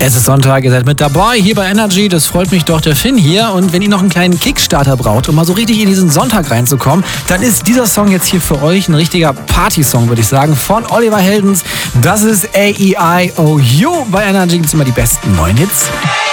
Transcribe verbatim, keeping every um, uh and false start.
Es ist Sonntag, ihr seid mit dabei hier bei Energy, das freut mich doch, der Finn hier. Und wenn ihr noch einen kleinen Kickstarter braucht, um mal so richtig in diesen Sonntag reinzukommen, dann ist dieser Song jetzt hier für euch ein richtiger Party-Song, würde ich sagen, von Oliver Heldens. Das ist A E I O U. Bei Energy gibt es immer die besten neuen Hits.